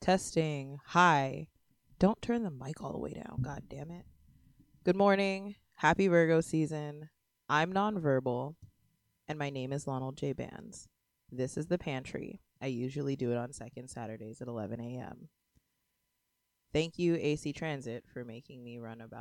Testing. Hi. Don't turn the mic all the way down. God damn it. Good morning. Happy Virgo season. I'm nonverbal, and my name is Lonald J. Bands. This is the pantry. I usually do it on second Saturdays at 11 a.m. Thank you, AC Transit, for making me run about